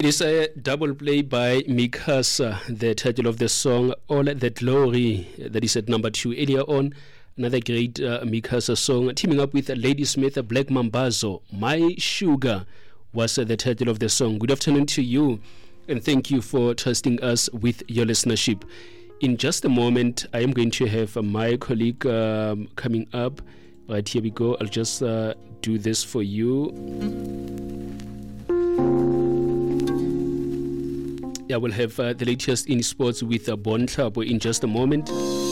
It is a double play by Mikasa. The title of the song, All the Glory, that is at number 2. Earlier on, another great Mikasa song, teaming up with Ladysmith, Black Mambazo. My Sugar was the title of the song. Good afternoon to you, and thank you for trusting us with your listenership. In just a moment, I am going to have my colleague coming up. Right, here we go. I'll just do this for you. Yeah, we'll have the latest in sports with Bon Tlabo in just a moment.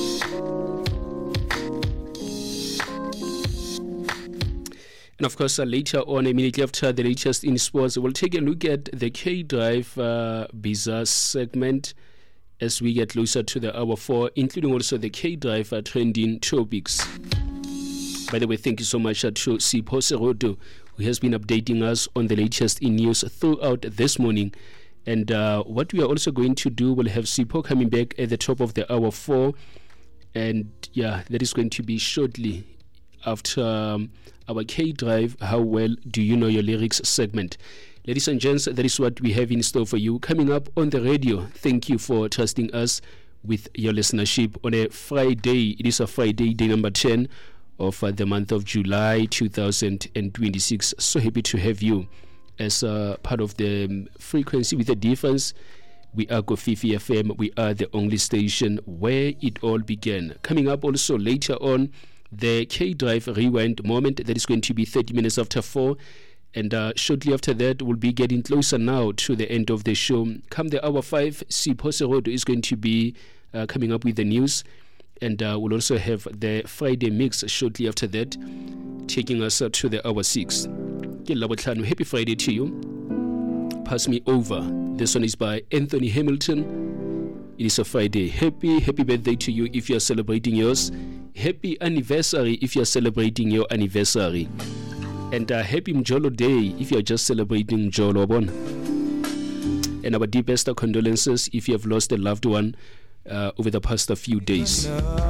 And of course, later on, immediately after the latest in sports, we'll take a look at the K-Drive Bizarre segment as we get closer to the hour 4, including also the K-Drive trending topics. By the way, thank you so much to Sipho Seroto, who has been updating us on the latest in news throughout this morning. And what we are also going to do, we'll have Sipho coming back at the top of the hour 4. And yeah, that is going to be shortly after our K-Drive, How Well Do You Know Your Lyrics segment. Ladies and gents, that is what we have in store for you. Coming up on the radio, thank you for trusting us with your listenership on a Friday. It is a Friday, day number 10 of the month of July 2026. So happy to have you as part of the frequency with a difference. We are Kofifi FM. We are the only station where it all began. Coming up also later on, the K-Drive Rewind moment. That is going to be 30 minutes after 4. And shortly after that, we'll be getting closer now to the end of the show. Come the hour 5, Sipho Seroto is going to be coming up with the news. And we'll also have the Friday mix shortly after that, taking us to the hour 6. Happy Friday to you. Pass me over. This one is by Anthony Hamilton. It is a Friday. Happy birthday to you if you are celebrating yours. Happy anniversary if you are celebrating your anniversary. And happy Mjolo Day if you are just celebrating Mjolo Bon. And our deepest condolences if you have lost a loved one over the past few days.